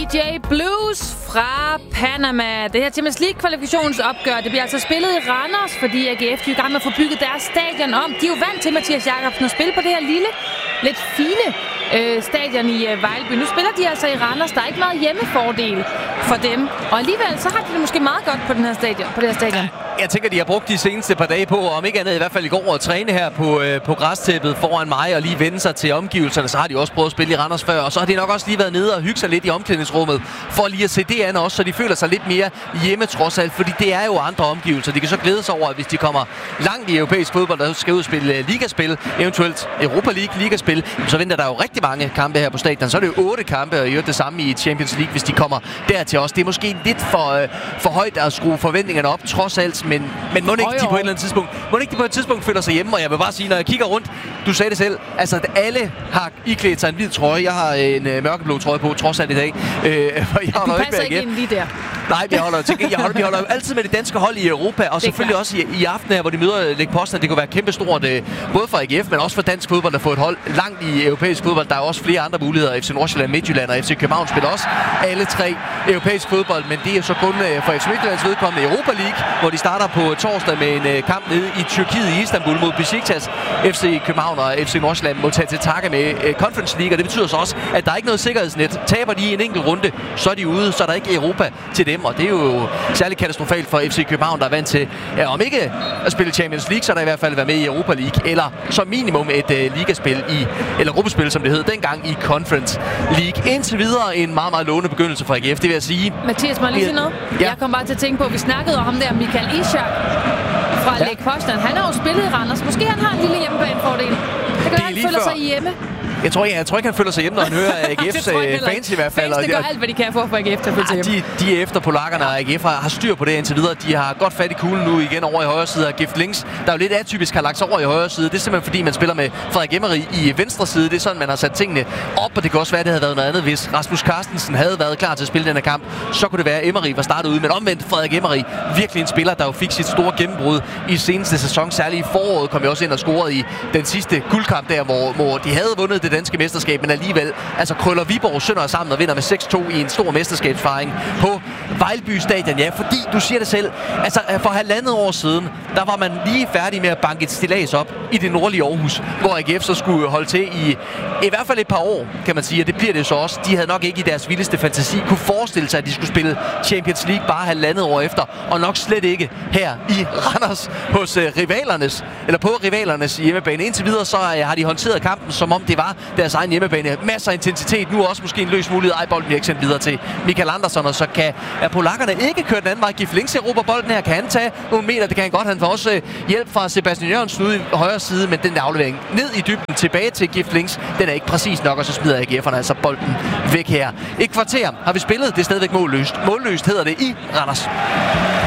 DJ Blues fra Panama. Det her Champions League kvalifikationsopgør, det bliver altså spillet i Randers, fordi AGF er i gang med at få bygget deres stadion om. De er jo vant til, Mathias Jakobsen, at spille på det her lille, lidt fine stadion i Vejlby. Nu spiller de altså i Randers. Der er ikke meget hjemmefordel for dem. Og alligevel, så har de det måske meget godt på det her stadion. Jeg tænker, de har brugt de seneste par dage på, om ikke andet i hvert fald i går, at træne her på græstæppet foran mig og lige vende sig til omgivelserne. Så har de også prøvet at spille i Randers før, og så har de nok også lige været nede og hygge sig lidt i omklædningsrummet for lige at se det an også, så de føler sig lidt mere hjemme trods alt, fordi det er jo andre omgivelser. De kan så glæde sig over, at hvis de kommer langt i europæisk fodbold, der skal ud og spille ligaspil, eventuelt Europa League ligaspil, så venter der jo rigtig mange kampe her på stadion. Så er det jo 8 kampe, og det samme i Champions League, hvis de kommer dertil også. Det er måske lidt for højt at skrue forventningerne op, trods alt, men må ikke de på et eller andet tidspunkt føler sig hjemme, og jeg vil bare sige, når jeg kigger rundt, du sagde det selv, altså at alle har iklædt sig en hvid trøje. Jeg har en mørkeblå trøje på, trods alt i dag. Du passer ikke ind lige der. Nej, vi holder jo altid med det danske hold i Europa, og selvfølgelig også i aften her, hvor de møder Lech Poznan. Det kunne være kæmpestort, både for AGF, men også for dansk fodbold at få et hold langt i europæisk fodbold. Der er også flere andre muligheder. FC Nordsjælland, Midtjylland og FC København spiller også alle tre europæisk fodbold, men det er så kun for FC Midtjyllands vedkommende Europa League, hvor de starter på torsdag med en kamp nede i Tyrkiet i Istanbul mod Besiktas. FC København og FC Nordsjælland må tage til takke med Conference League, og det betyder så også, at der er ikke noget sikkerhedsnet. Taber de en enkelt runde, så er de ude, så er der ikke Europa til dem, og det er jo særligt katastrofalt for FC København, der er vant til, om ikke at spille Champions League, så er der i hvert fald være med i Europa League, eller som minimum et ligaspil eller gruppespil, som det hed dengang i Conference League. Indtil videre en meget, meget lovende begyndelse for AGF, det vil jeg sige. Mathias, må jeg lige sige noget? Ja. Jeg kom bare til at tænke på, at vi snakkede om ham der, Michael Ishak fra Lech Poznan. Han har jo spillet i Randers. Måske han har en lille hjemmebanefordel. Det kan være, han føler sig hjemme. Jeg tror ikke, han føler sig hjemme, når han hører AGF's fans i hvert fald. Fans, det gør alt, hvad de kan for AGF til at føle sig hjemme. De er efter polakkerne, og AGF har styr på det indtil videre. De har godt fat i kuglen nu igen over i højre side af Gift Links, der jo lidt atypisk har lagt sig over i højre side. Det er simpelthen fordi, man spiller med Frederik Emery i venstre side. Det er sådan, man har sat tingene op, og det kan også være, det havde været noget andet. Hvis Rasmus Carstensen havde været klar til at spille den her kamp, så kunne det være, at Emery var startet ud. Men omvendt, Frederik Emery, virkelig en spiller, der jo fik sit store gennembrud i seneste sæson. Særligt i foråret kom jeg også ind og scorede i den sidste guldkamp der, hvor de havde vundet det danske mesterskab, men alligevel altså krøller Viborg sønder sammen og vinder med 6-2 i en stor mesterskabsfejring på Vejlby Stadion. Ja, fordi du siger det selv, altså for 1,5 år siden, der var man lige færdig med at banke et stillads op i det nordlige Aarhus, hvor AGF så skulle holde til i hvert fald et par år, kan man sige, og det bliver det så også. De havde nok ikke i deres vildeste fantasi kunne forestille sig, at de skulle spille Champions League bare 1,5 år efter, og nok slet ikke her i Randers hos på rivalernes hjemmebane. Indtil videre så har de håndteret kampen, som om det var deres egen hjemmebane. Masser af intensitet. Nu også måske en løs mulighed. Bolden bliver ikke sendt videre til Michael Andersson, og så kan polakkerne ikke køre den anden vej. Gift Links erobrer bolden her. Kan han tage nogle meter? Det kan han godt. Han får også hjælp fra Sebastian Jørgensen ude i højre side, men den der aflevering ned i dybden tilbage til Gift Links, den er ikke præcis nok, og så smider AGF'erne altså bolden væk her. Et kvarter har vi spillet. Det er stadigvæk målløst. Målløst hedder det i Randers.